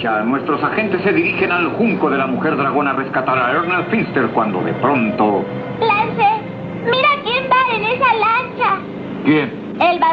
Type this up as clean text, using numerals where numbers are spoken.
lancha. Nuestros agentes se dirigen al junco de la mujer dragón a rescatar a Ernest Finster cuando de pronto... Lance, mira quién va en esa lancha. ¿Quién? El